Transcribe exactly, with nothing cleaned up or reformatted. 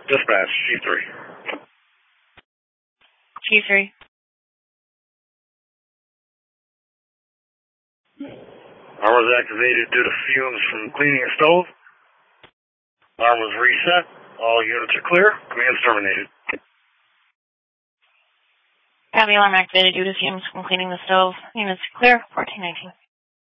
Dispatch, G three. G three. Alarm was activated due to fumes from cleaning a stove. Alarm was reset. All units are clear. Command's terminated. Copy, alarm activated due to fumes from cleaning the stove. Units clear. fourteen nineteen.